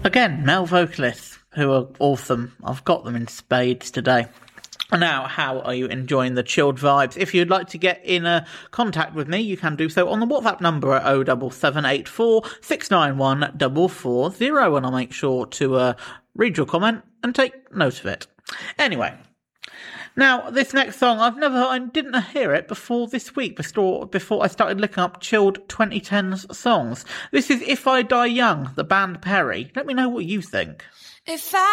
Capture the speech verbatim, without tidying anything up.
Again, male vocalists who are awesome. I've got them in spades today. Now, how are you enjoying the chilled vibes? If you'd like to get in uh, contact with me, you can do so on the WhatsApp number at oh seven seven eight four, six nine one, four four zero, and I'll make sure to uh, read your comment and take note of it. Anyway, now this next song, I've never, I didn't hear it before this week, before, before I started looking up chilled twenty tens songs. This is If I Die Young, the band Perry. Let me know what you think. If I